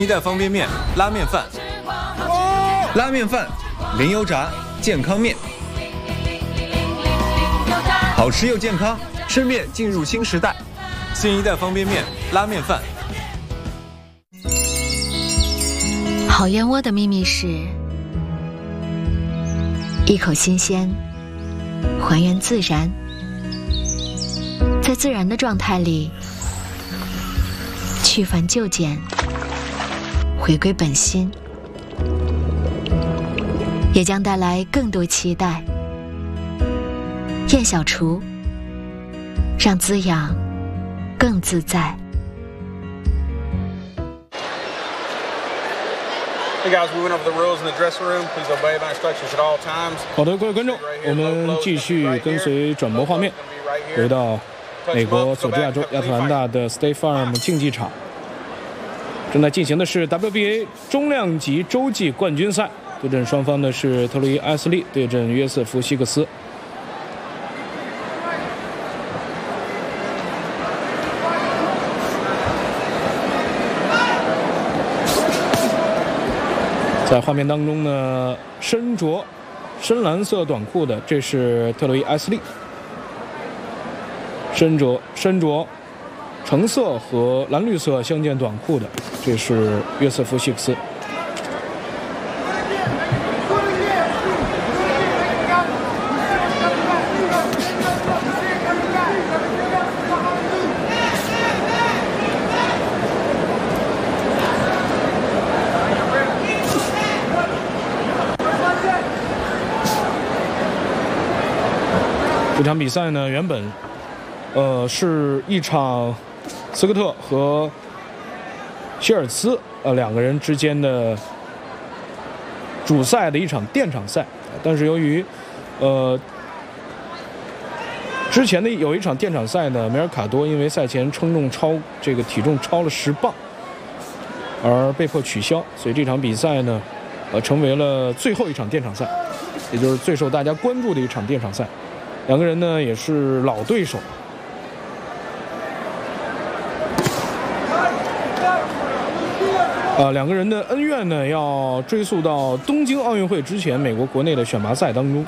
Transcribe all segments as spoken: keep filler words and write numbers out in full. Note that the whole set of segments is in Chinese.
一袋方便面、拉面饭、 拉面饭、零油炸健康面，好吃又健康，吃面进入新时代。 新一代方便面、拉面饭。 好燕窝的秘密是一口新鲜，还原自然，在自然的状态里去繁就简，回归本心，也将带来更多期待。燕小厨，让滋养更自在。 好的，各位观众，我们继续跟随转播画面，回到美国佐治亚州亚特兰大的 State Farm 竞技场，正在进行的是 W B A 中量级洲际冠军赛，对阵双方的是特洛伊埃斯利对阵约瑟夫希克斯。在画面当中呢，身着深蓝色短裤的，这是特洛伊埃斯利；身着身着橙色和蓝绿色相间短裤的，这是约瑟夫希克斯。这场比赛呢，原本，呃，是一场斯科特和希尔茨呃两个人之间的主赛的一场垫场赛，但是由于，呃，之前的有一场垫场赛呢，梅尔卡多因为赛前称重超这个体重超了十磅，而被迫取消，所以这场比赛呢，呃，成为了最后一场垫场赛，也就是最受大家关注的一场垫场赛。两个人呢也是老对手，啊，两个人的恩怨呢要追溯到东京奥运会之前美国国内的选拔赛当中。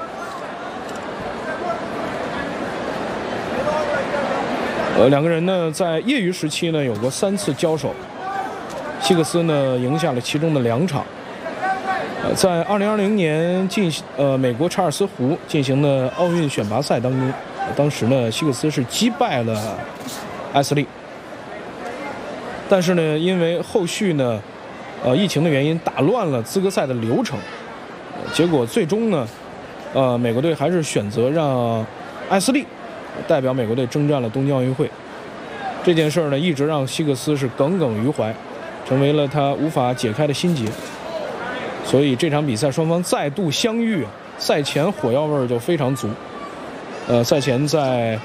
呃，两个人呢在业余时期呢有过三次交手，希克斯呢赢下了其中的两场。呃，在二零二零年进行呃美国查尔斯湖进行的奥运选拔赛当中，呃、当时呢希克斯是击败了埃斯利，但是呢因为后续呢呃疫情的原因打乱了资格赛的流程，呃、结果最终呢呃美国队还是选择让埃斯利代表美国队征战了东京奥运会。这件事呢一直让希克斯是耿耿于怀，成为了他无法解开的心结。所以这场比赛双方再度相遇，赛前火药味就非常足。呃，赛前在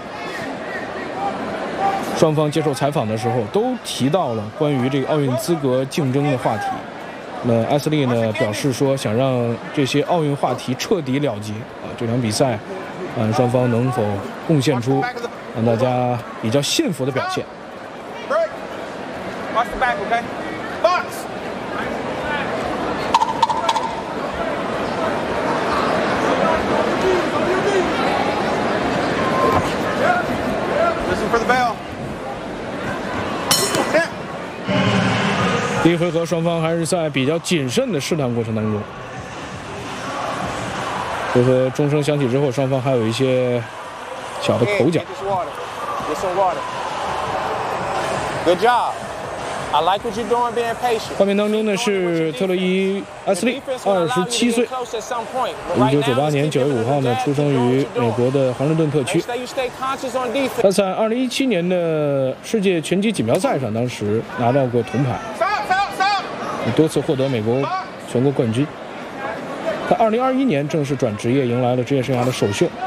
双方接受采访的时候，都提到了关于这个奥运资格竞争的话题。那埃斯利呢表示说，想让这些奥运话题彻底了结啊。这场比赛，嗯、呃，双方能否贡献出让大家比较信服的表现？ Watch the back, okay? Box. Listen for the bell. 第一回合双方还是在比较谨慎的试探过程当中。回合钟声响起之后，双方还有一些小的口角。 Good job. I like what you're doing, being patient. 画面当中呢是特洛伊埃斯利，二十七岁，一九九八年九月五号呢出生于美国的华盛顿特区。他在二零一七年的世界拳击锦标赛上，当时拿到过铜牌，多次获得美国全国冠军。他二零二一年正式转职业，迎来了职业生涯的首秀。